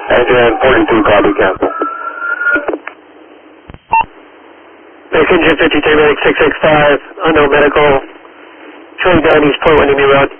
Adrian 42, copy, cancel. Medic engine 53, medic 665, unknown medical, showing down East Point, Windermere Road.